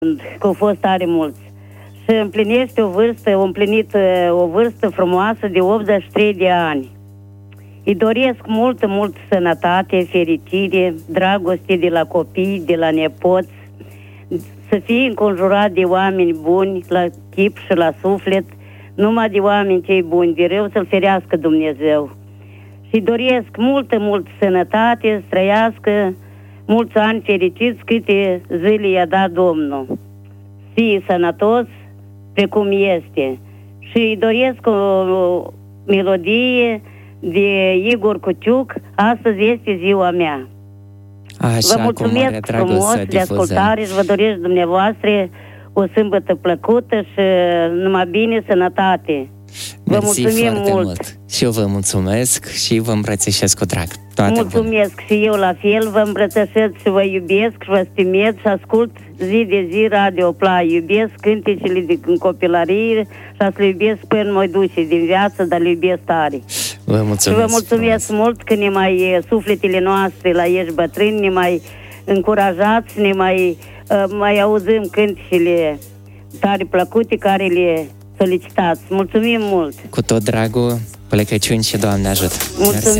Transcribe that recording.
că au fost tare mulți. Și împlinește o împlinit o vârstă frumoasă de 83 de ani. Îi doresc multă sănătate, fericire, dragoste de la copii, de la nepoți, să fie înconjurat de oameni buni la chip și la suflet, numai de oameni cei buni, de rău să-l ferească Dumnezeu. Și doresc multă sănătate, să trăiască mulți ani fericiți câte zile i-a dat Domnul. Fie sănătos precum este. Și îi doresc o melodie de Igor Cuciuc, astăzi este ziua mea. Așa, vă mulțumesc frumos de ascultare și vă doresc dumneavoastră o sâmbătă plăcută și numai bine, sănătate. Vă mulțumim mult. Și eu vă mulțumesc și vă îmbrățișez cu drag. Mulțumesc și eu la fel, vă îmbrățișez și vă iubesc și vă stimez și ascult zi de zi Radio Pla. Iubesc cântecele din copilărie și să le iubesc până mă duce din viață, dar le iubesc tare. Vă mulțumesc. Și vă mulțumesc mult că ne mai sufletele noastre la ești bătrâni, ne mai încurajați, ne mai auzim cântecele tare plăcute care le solicitați. Mulțumim mult! Cu tot dragul, plecăciuni și Doamne ajută! Mulțumim!